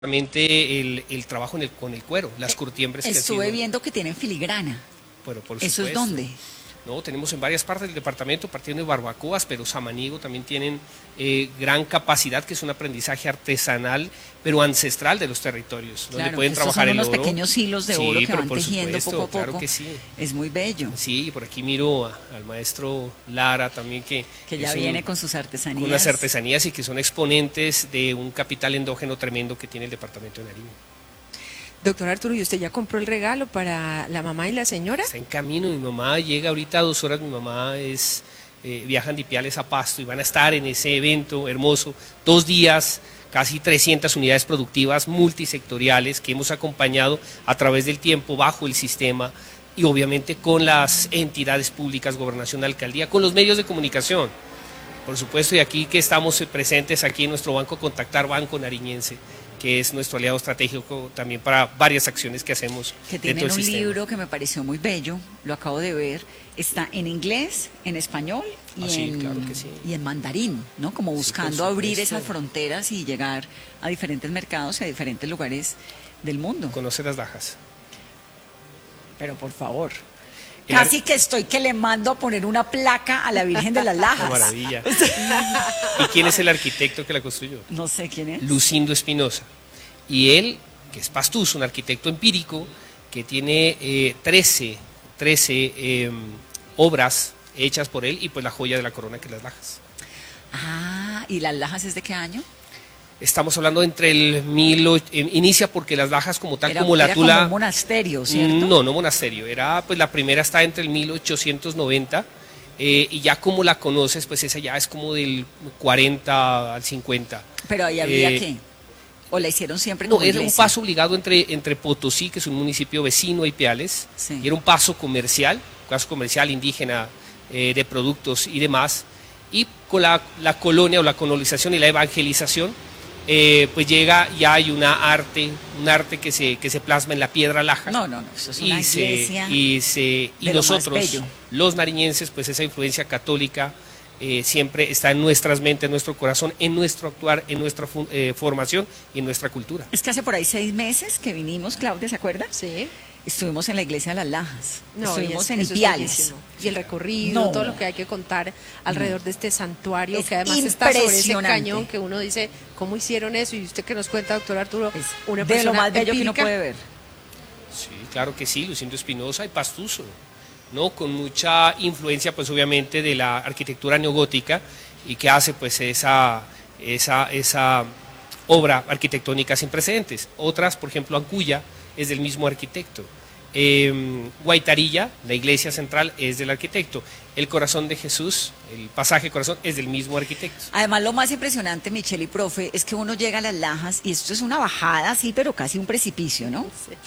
el trabajo con el cuero, las curtiembres que ha sido. Estuve viendo que tienen filigrana. Bueno, por ¿Eso supuesto. es dónde? No, tenemos en varias partes del departamento, partiendo de Barbacoas, pero Samaniego también tienen gran capacidad, que es un aprendizaje artesanal, pero ancestral de los territorios, Claro, donde pueden estos trabajar son el unos oro. pequeños hilos de oro Sí, que pero van por tejiendo supuesto, poco a poco. claro que sí. Es muy bello. Sí, y por aquí miro al maestro Lara también, que Ya es viene con sus artesanías. con las artesanías y que son exponentes de un capital endógeno tremendo que tiene el departamento de Nariño. Doctor Arturo, ¿y usted ya compró el regalo para la mamá y la señora? Está en camino, mi mamá llega ahorita a 2 horas, mi mamá viajan de Ipiales a Pasto y van a estar en ese evento hermoso, 2 días, casi 300 unidades productivas multisectoriales que hemos acompañado a través del tiempo bajo el sistema y obviamente con las entidades públicas, gobernación, alcaldía, con los medios de comunicación. Por supuesto, y aquí que estamos presentes aquí en nuestro banco Contactar Banco Nariñense, que es nuestro aliado estratégico también para varias acciones que hacemos. Que tienen un libro que me pareció muy bello, lo acabo de ver, está en inglés, en español claro que sí. y en mandarín, ¿no? Como buscando por abrir supuesto. esas fronteras y llegar a diferentes mercados y a diferentes lugares del mundo. Conoce las Lajas. Pero por favor. El Casi que estoy que le mando a poner una placa a la Virgen de las ¡Qué Lajas. maravilla! ¿Y quién es el arquitecto que la construyó? No sé quién es. Lucindo Espinosa. Y él, que es pastuso, un arquitecto empírico, que tiene 13 obras hechas por él, y pues la joya de la corona, que es las Lajas. Ah, ¿y las Lajas es de qué año? Estamos hablando inicia porque las Lajas como tal, Era como la Tula... como un monasterio, ¿cierto? No monasterio, pues la primera está entre el 1890, y ya como la conoces, pues esa ya es como del 40 al 50. Pero ahí había qué. ¿O la hicieron siempre No, como era un iglesia? paso obligado entre Potosí, que es un municipio vecino, y Ipiales, Sí. y era un paso comercial indígena, de productos y demás, y con la colonia o la colonización y la evangelización, pues llega, ya hay un arte que se plasma en la piedra laja. No, eso es una iglesia y de lo más nosotros, bello. los nariñenses, pues esa influencia católica siempre está en nuestras mentes, en nuestro corazón, en nuestro actuar, en nuestra formación y en nuestra cultura. Es que hace por ahí 6 meses que vinimos, Claudia, ¿se acuerda? Sí. Estuvimos en la iglesia de las Lajas. No, Estuvimos en eso es Ipiales. bellísimo. Y el recorrido, No. todo lo que hay que contar alrededor de este santuario, Es que además está sobre ese impresionante. cañón que uno dice, ¿cómo hicieron eso? Y usted que nos cuenta, doctor Arturo, Es una de persona lo más bello que uno empírica. puede ver. Sí, claro que sí, Lucindo Espinosa y pastuso, ¿no? Con mucha influencia, pues obviamente, de la arquitectura neogótica, y que hace pues esa obra arquitectónica sin precedentes. Otras, por ejemplo, Ancuya es del mismo arquitecto. Guaitarilla, la iglesia central, es del arquitecto. El Corazón de Jesús, el pasaje Corazón, es del mismo arquitecto. Además, lo más impresionante, Michelle y profe, es que uno llega a las Lajas y esto es una bajada, sí, pero casi un precipicio, ¿no?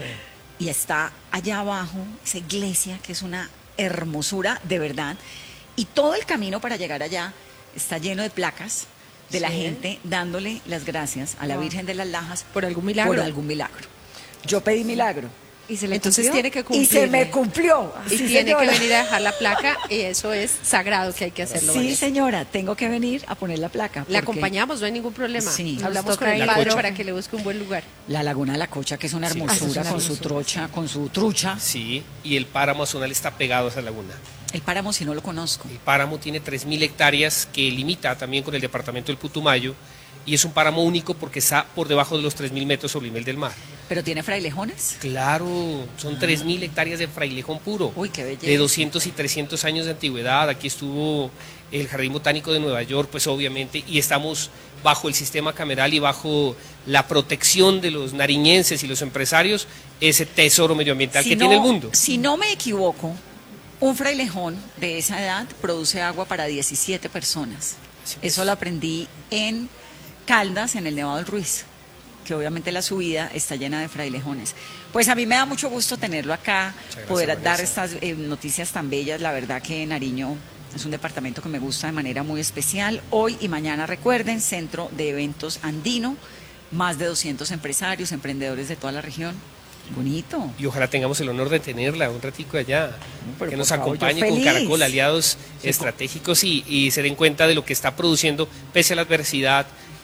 Y está allá abajo esa iglesia que es una hermosura de verdad. Y todo el camino para llegar allá está lleno de placas de la Sí. gente dándole las gracias a la Virgen de las Lajas Por algún milagro. Por algún milagro. Yo pedí milagro. Y se le Entonces cumplió. tiene que Y cumplirle. se me cumplió. Y Sí, tiene señora. que venir a dejar la placa, y eso es sagrado, que hay que hacerlo. Sí, Vanessa. señora, tengo que venir a poner la placa. Le porque acompañamos, no hay ningún problema. Sí. Hablamos Nos con toca el ir. padre La Cocha. para que le busque un buen lugar. La Laguna de la Cocha, que es una Sí. hermosura, Ah, es una con su hermosura, trocha, con su trucha. Sí, y el páramo azonal está pegado a esa laguna. El páramo, si no lo conozco. El páramo tiene 3.000 hectáreas, que limita también con el departamento del Putumayo, y es un páramo único porque está por debajo de los 3.000 metros sobre el nivel del mar. ¿Pero tiene frailejones? Claro, son 3.000 hectáreas de frailejón puro. Uy, qué belleza. De 200 y 300 años de antigüedad. Aquí estuvo el Jardín Botánico de Nueva York, pues obviamente, y estamos bajo el sistema cameral y bajo la protección de los nariñenses y los empresarios, ese tesoro medioambiental que tiene el mundo. Si no me equivoco, un frailejón de esa edad produce agua para 17 personas. Así es. Eso lo aprendí en Caldas, en el Nevado del Ruiz, que obviamente la subida está llena de frailejones. Pues a mí me da mucho gusto tenerlo acá, gracias, poder dar Vanessa. estas noticias tan bellas. La verdad que Nariño es un departamento que me gusta de manera muy especial. Hoy y mañana, recuerden, Centro de Eventos Andino, más de 200 empresarios, emprendedores de toda la región. Bonito. Y ojalá tengamos el honor de tenerla un ratico allá, pero que nos por favor, yo acompañe con feliz. Caracol, aliados estratégicos, y se den cuenta de lo que está produciendo, pese a la adversidad,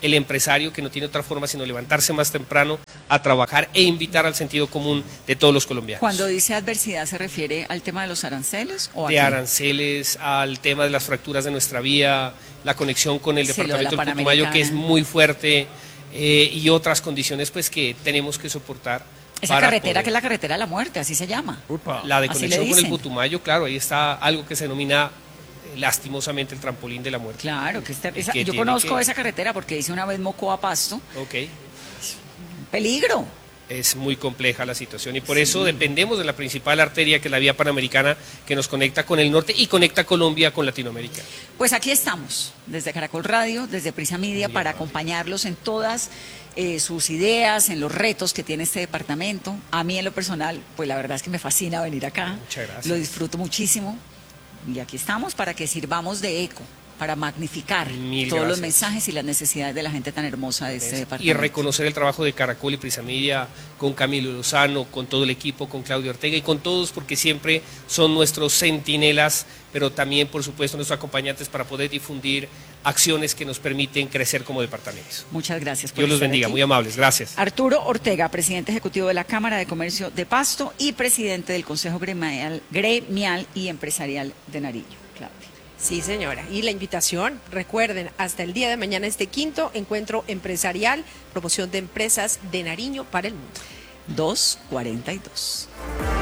el empresario que no tiene otra forma sino levantarse más temprano a trabajar e invitar al sentido común de todos los colombianos. Cuando dice adversidad, ¿se refiere al tema de los aranceles? ¿O de aranceles, al tema de las fracturas de nuestra vía, la conexión con el departamento del Putumayo, que es muy fuerte, y otras condiciones pues que tenemos que soportar. Esa carretera que es la carretera de la muerte, así se llama. La de conexión con el Putumayo, claro, ahí está algo que se denomina lastimosamente el trampolín de la muerte. Claro, yo conozco esa carretera porque hice una vez Mocoa Pasto. Ok. Peligro. Es muy compleja la situación y por eso dependemos de la principal arteria, que es la vía panamericana, que nos conecta con el norte y conecta Colombia con Latinoamérica. Pues aquí estamos, desde Caracol Radio, desde Prisa Media, para acompañarlos en todas sus ideas, en los retos que tiene este departamento. A mí en lo personal, pues la verdad es que me fascina venir acá. Muchas gracias. Lo disfruto muchísimo y aquí estamos para que sirvamos de eco, para magnificar todos los mensajes y las necesidades de la gente tan hermosa de este departamento. Y reconocer el trabajo de Caracol y Prisa Media, con Camilo Lozano, con todo el equipo, con Claudio Ortega y con todos, porque siempre son nuestros centinelas, pero también, por supuesto, nuestros acompañantes para poder difundir acciones que nos permiten crecer como departamentos. Muchas gracias por Dios los bendiga, muy amables, gracias. Arturo Ortega, presidente ejecutivo de la Cámara de Comercio de Pasto y presidente del Consejo Gremial y Empresarial de Nariño. Claudia. Sí, señora. Y la invitación, recuerden, hasta el día de mañana este quinto encuentro empresarial, promoción de empresas de Nariño para el mundo. 2:42.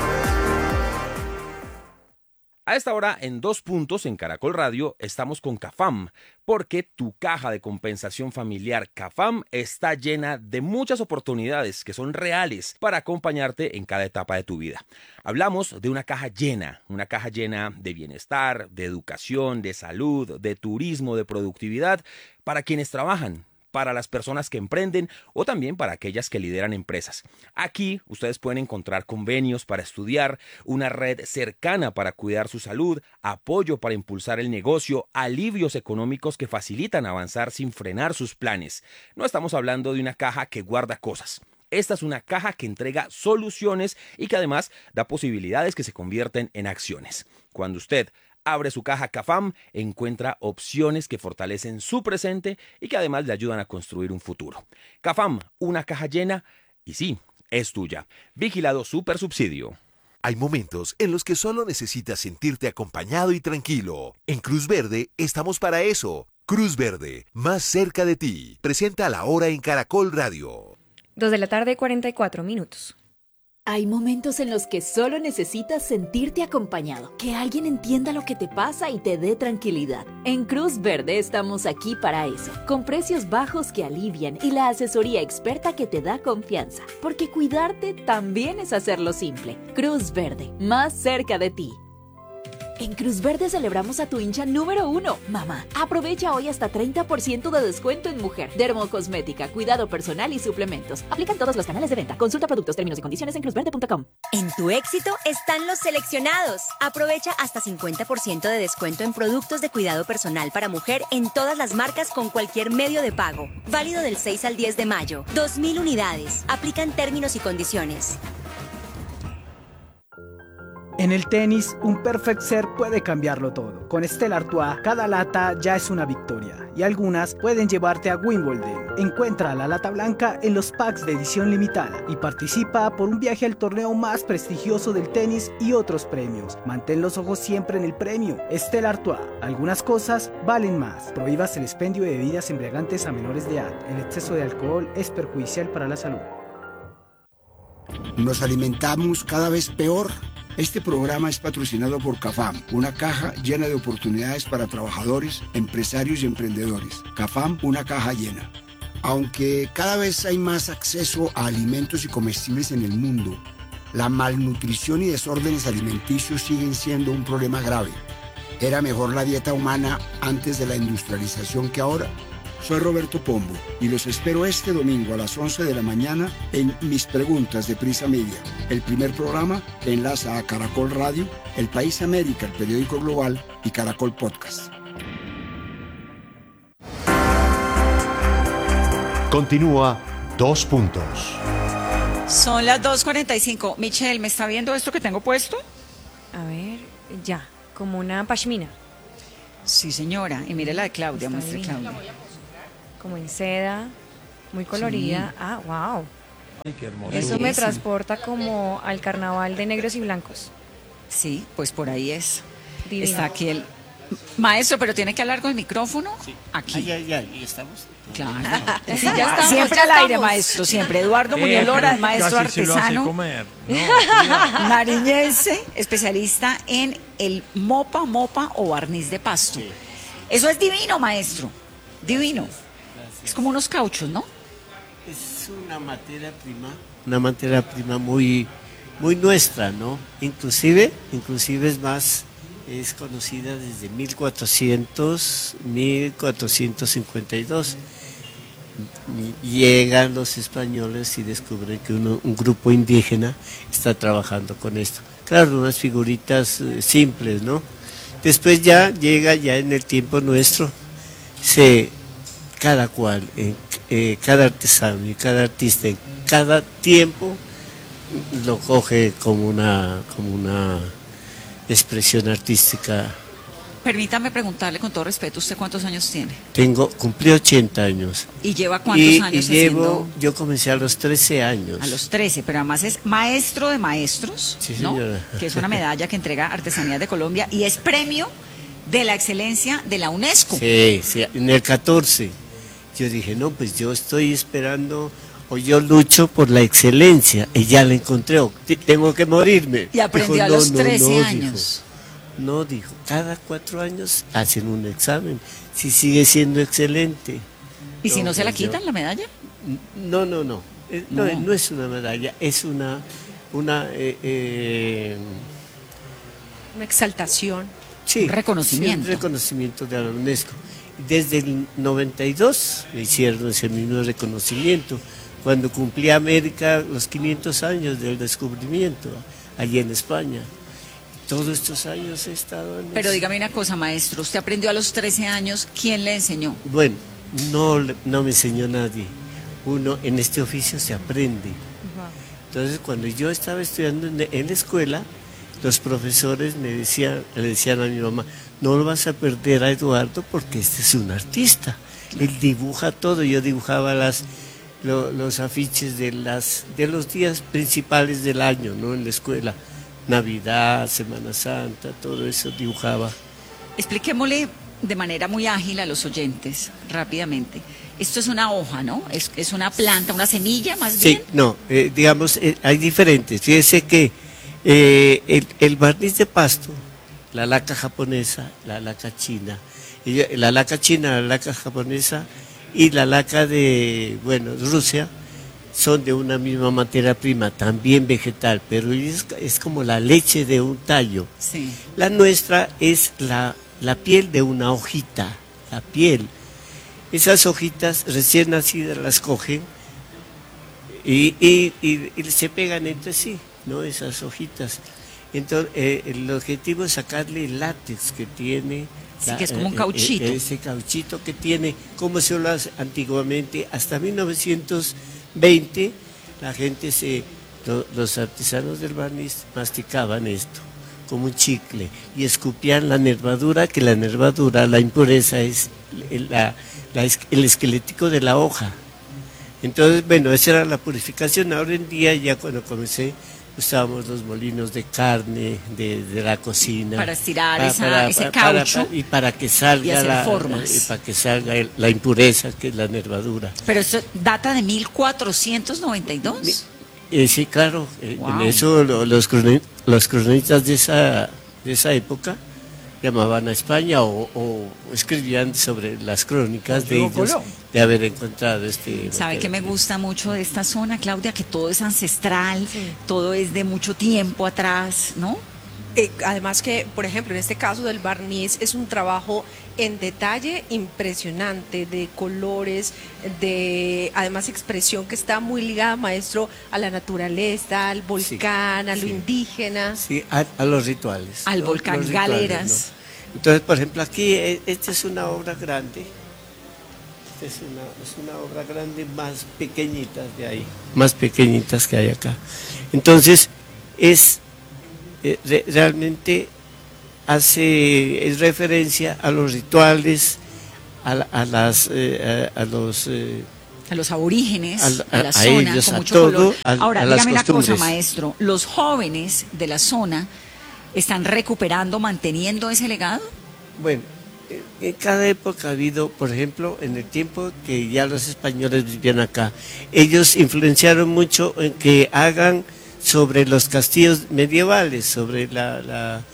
A esta hora, en 2 puntos en Caracol Radio, estamos con CAFAM, porque tu caja de compensación familiar CAFAM está llena de muchas oportunidades que son reales para acompañarte en cada etapa de tu vida. Hablamos de una caja llena de bienestar, de educación, de salud, de turismo, de productividad, para quienes trabajan, para las personas que emprenden o también para aquellas que lideran empresas. Aquí ustedes pueden encontrar convenios para estudiar, una red cercana para cuidar su salud, apoyo para impulsar el negocio, alivios económicos que facilitan avanzar sin frenar sus planes. No estamos hablando de una caja que guarda cosas. Esta es una caja que entrega soluciones y que además da posibilidades que se convierten en acciones. Cuando usted abre su caja CAFAM, encuentra opciones que fortalecen su presente y que además le ayudan a construir un futuro. CAFAM, una caja llena y sí, es tuya. Vigilado Supersubsidio. Hay momentos en los que solo necesitas sentirte acompañado y tranquilo. En Cruz Verde estamos para eso. Cruz Verde, más cerca de ti. Presenta La Hora en Caracol Radio. 2:44 p.m. Hay momentos en los que solo necesitas sentirte acompañado, que alguien entienda lo que te pasa y te dé tranquilidad. En Cruz Verde estamos aquí para eso, con precios bajos que alivian y la asesoría experta que te da confianza, porque cuidarte también es hacerlo simple. Cruz Verde, más cerca de ti. En Cruz Verde celebramos a tu hincha número 1, mamá. Aprovecha hoy hasta 30% de descuento en mujer, dermocosmética, cuidado personal y suplementos. Aplican todos los canales de venta. Consulta productos, términos y condiciones en cruzverde.com. En tu éxito están los seleccionados. Aprovecha hasta 50% de descuento en productos de cuidado personal para mujer en todas las marcas con cualquier medio de pago. Válido del 6 al 10 de mayo. 2.000 unidades. Aplican términos y condiciones. En el tenis, un perfect serve puede cambiarlo todo. Con Stella Artois, cada lata ya es una victoria y algunas pueden llevarte a Wimbledon. Encuentra la lata blanca en los packs de edición limitada y participa por un viaje al torneo más prestigioso del tenis y otros premios. Mantén los ojos siempre en el premio. Stella Artois, algunas cosas valen más. Prohíbas el expendio de bebidas embriagantes a menores de edad. El exceso de alcohol es perjudicial para la salud. Nos alimentamos cada vez peor. Este programa es patrocinado por CAFAM, una caja llena de oportunidades para trabajadores, empresarios y emprendedores. CAFAM, una caja llena. Aunque cada vez hay más acceso a alimentos y comestibles en el mundo, la malnutrición y desórdenes alimenticios siguen siendo un problema grave. ¿Era mejor la dieta humana antes de la industrialización que ahora? Soy Roberto Pombo y los espero este domingo a las 11 de la mañana en Mis Preguntas de Prisa Media, el primer programa que enlaza a Caracol Radio, El País América, el periódico global y Caracol Podcast. Continúa 2 puntos. Son las 2:45. Michelle, ¿me está viendo esto que tengo puesto? A ver, ya, como una pashmina. Sí, señora. Y mire la de Claudia, muestre Claudia. como en seda, muy colorida. Sí. Ah, wow. Ay, qué hermoso. Eso me transporta como al carnaval de negros y blancos. Sí, pues por ahí es. Divino. Está aquí el maestro, pero tiene que hablar con el micrófono. Sí. Aquí. ¿Y estamos? Claro. Sí, ya estamos, siempre ya al aire, estamos. maestro, siempre. Eduardo Muñoz Lora, maestro Casi se lo hace artesano, comer. No, nariñense, especialista en el mopa o barniz de pasto. Sí. Eso es divino, maestro, divino. Gracias. Es como unos cauchos, ¿no? Es una materia prima muy, muy nuestra, ¿no? Inclusive es conocida desde 1452. Llegan los españoles y descubren que un grupo indígena está trabajando con esto. Claro, unas figuritas simples, ¿no? Después ya llega ya en el tiempo nuestro, cada cual, cada artesano y cada artista en cada tiempo lo coge como una expresión artística. Permítame preguntarle con todo respeto, ¿usted cuántos años tiene? Cumplí 80 años. ¿Y lleva cuántos años haciendo? Yo comencé a los 13 años. A los 13, pero además es maestro de maestros, Sí, ¿no? señora. Que es una medalla que entrega Artesanías de Colombia y es premio de la excelencia de la UNESCO. Sí, en el 14. Yo dije, no, pues yo estoy esperando, o yo lucho por la excelencia, y ya la encontré, tengo que morirme. Y aprendió a los 13 años. Dijo, cada 4 años hacen un examen, si sigue siendo excelente. ¿Y si no se la pues yo- quitan la medalla? No. No es una medalla, es una Una exaltación. sí, reconocimiento. sí, un reconocimiento de la UNESCO. Desde el 92 me hicieron ese mismo reconocimiento, cuando cumplí América los 500 años del descubrimiento, allí en España. Todos estos años he estado en Pero eso. dígame una cosa, maestro, usted aprendió a los 13 años, ¿quién le enseñó? Bueno, no me enseñó nadie. Uno en este oficio se aprende. Entonces, cuando yo estaba estudiando en la escuela, los profesores le decían a mi mamá, no lo vas a perder a Eduardo porque este es un artista. Él dibuja todo. Yo dibujaba los afiches de los días principales del año, ¿no? En la escuela. Navidad, Semana Santa, todo eso dibujaba. Expliquémosle de manera muy ágil a los oyentes, rápidamente. Esto es una hoja, ¿no? Es una planta, una semilla más Sí, bien. no, digamos, hay diferentes. Fíjese que el barniz de pasto, la laca japonesa, la laca china, la laca china, la laca japonesa y la laca de, Rusia, son de una misma materia prima, también vegetal, pero es como la leche de un tallo. Sí. La nuestra es la piel de una hojita, la piel. Esas hojitas recién nacidas las cogen y se pegan entre sí, ¿no? Esas hojitas. Entonces, el objetivo es sacarle el látex que tiene. Sí, que es como un cauchito. Ese cauchito que tiene, como se lo hace antiguamente, hasta 1920, la gente los artesanos del barniz masticaban esto como un chicle y escupían la nervadura, que la nervadura, la impureza es el esquelético de la hoja. Entonces, esa era la purificación. Ahora en día, ya cuando comencé, usábamos los molinos de carne, de la cocina. Para estirar ese caucho. Y para que salga hacer formas. para que salga la impureza, que es la nervadura. Pero esto data de 1492. Sí, claro. Wow. En eso los cronistas de esa época llamaban a España o escribían sobre las crónicas de ellos de haber encontrado este. ¿Sabe qué me gusta mucho de esta zona, Claudia? Que todo es ancestral, todo es de mucho tiempo atrás, ¿no? Además que, por ejemplo, en este caso del barniz es un trabajo en detalle impresionante, de colores, de además expresión que está muy ligada, maestro, a la naturaleza, al volcán, a lo indígena. Sí, a los rituales. Al volcán los rituales, Galeras. ¿no? Entonces, por ejemplo, aquí esta es una obra grande. Esta es una obra grande más pequeñitas de ahí, más pequeñitas que hay acá. Entonces, realmente es referencia a los rituales, a los aborígenes, a la a zona, ellos, con a mucho todo, color. a Ahora, las dígame una cosa, costumbres. maestro, ¿los jóvenes de la zona están recuperando, manteniendo ese legado? Bueno, en cada época ha habido, por ejemplo, en el tiempo que ya los españoles vivían acá, ellos influenciaron mucho en que hagan sobre los castillos medievales, sobre las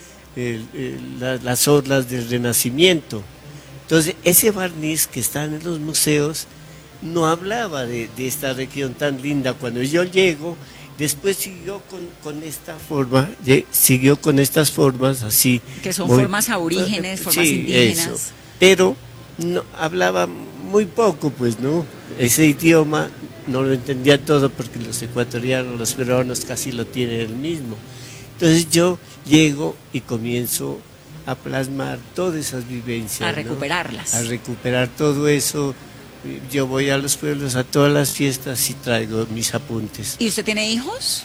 orlas del Renacimiento. Entonces, ese barniz que está en los museos no hablaba de esta región tan linda. Cuando yo llego, después siguió con esta forma, siguió con estas formas así. Que son formas aborígenes, formas sí, indígenas. Eso. Pero no, hablaba muy poco, pues, ¿no? Ese idioma no lo entendía todo porque los ecuatorianos, los peruanos casi lo tienen el mismo. Entonces yo llego y comienzo a plasmar todas esas vivencias. A recuperarlas. ¿No? A recuperar todo eso. Yo voy a los pueblos, a todas las fiestas y traigo mis apuntes. ¿Y usted tiene hijos?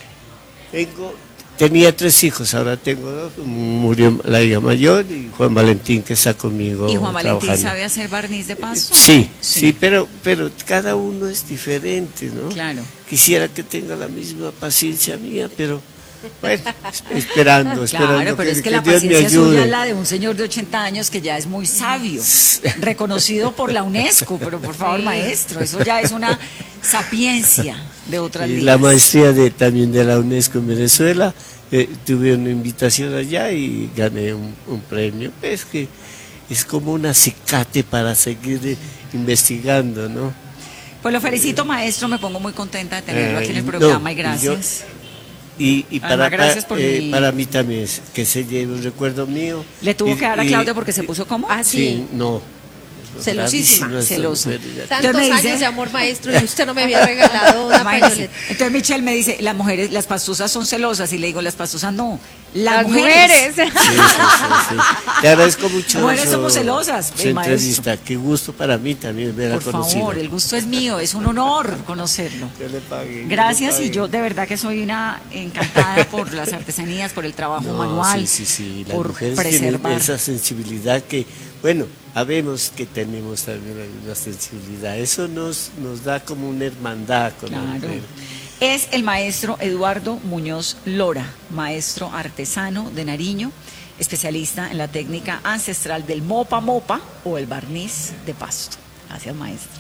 Tenía 3 hijos, ahora tengo 2. Murió la hija mayor y Juan Valentín, que está conmigo. ¿Y Juan Valentín trabajando. sabe hacer barniz de pasto? Sí, pero cada uno es diferente, ¿no? Claro. Quisiera que tenga la misma paciencia mía, pero bueno, esperando Claro, pero es que la Dios me paciencia ayude. suya es la de un señor de 80 años que ya es muy sabio, reconocido por la UNESCO, pero por favor, maestro, eso ya es una sapiencia de otras Y ligas. la maestría también de la UNESCO en Venezuela, tuve una invitación allá y gané un premio. Es que es como un acicate para seguir investigando, ¿no? Pues lo felicito, maestro, me pongo muy contenta de tenerlo aquí en el programa y gracias. Y Además, gracias por para mí también, que se lleve un recuerdo mío. ¿Le tuvo que dar a Claudia porque se puso como? Sí, no. Celosísima, Bravísima, celosa. Tantos me dice- años de amor, maestro, y usted no me había regalado una Imagínese. pañoleta. Entonces Michelle me dice, las mujeres, las pastusas son celosas, y le digo, las pastusas no, las Las mujeres. mujeres. Sí. Te agradezco mucho. Las mujeres somos celosas, Su maestro. entrevista. Qué gusto para mí también haberla Por conocido. favor, el gusto es mío, es un honor conocerlo. Que le paguen, Gracias, que le y yo de verdad que soy una encantada por las artesanías, por el trabajo manual, Sí. Las por mujeres preservar. tienen esa sensibilidad que, bueno, sabemos que tenemos también una sensibilidad. Eso nos da como una hermandad con la Claro. mujer. Es el maestro Eduardo Muñoz Lora, maestro artesano de Nariño, especialista en la técnica ancestral del mopa mopa o el barniz de pasto. Gracias, maestro.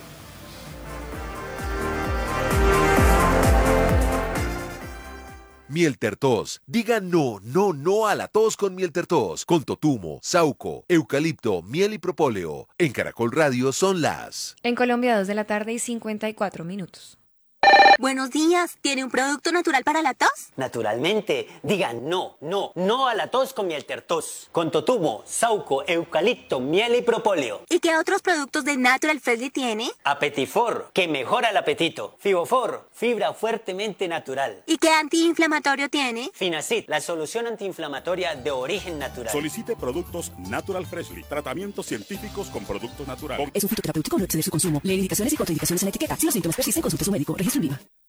Miel Tertos. Diga no a la tos con Miel Tertos. Con totumo, sauco, eucalipto, miel y propóleo. En Caracol Radio son las... En Colombia, 2 de la tarde y 54 minutos. Buenos días, ¿tiene un producto natural para la tos? Naturalmente, diga no a la tos con Miel Tertos. Con totumo, sauco, eucalipto, miel y propóleo. ¿Y qué otros productos de Natural Freshly tiene? Apetifor, que mejora el apetito. Fibofor, fibra fuertemente natural. ¿Y qué antiinflamatorio tiene? Finacid, la solución antiinflamatoria de origen natural. Solicite productos Natural Freshly. Tratamientos científicos con productos naturales. Es un fitoterapéutico, no exceder su consumo. Lee indicaciones y contraindicaciones en la etiqueta. Si los síntomas persisten, consulte a su médico. Registro en Viva.